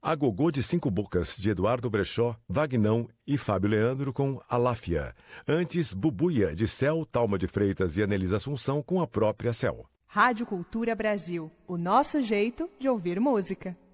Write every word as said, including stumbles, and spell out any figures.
A Gogô de Cinco Bocas, de Eduardo Brechó, Vagnão e Fábio Leandro com Aláfia. Antes, Bubuia, de Céu, Talma de Freitas e Anelisa Assunção com a própria Céu. Rádio Cultura Brasil, o nosso jeito de ouvir música.